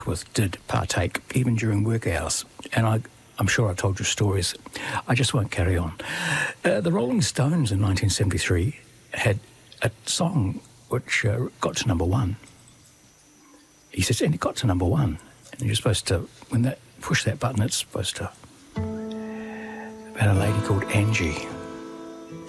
with did partake even during work hours, and I'm sure I've told you stories. I just won't carry on. The Rolling Stones in 1973 had a song which got to number one. He says, and it got to number one. And you're supposed to, when that push that button, it's supposed to. About a lady called Angie.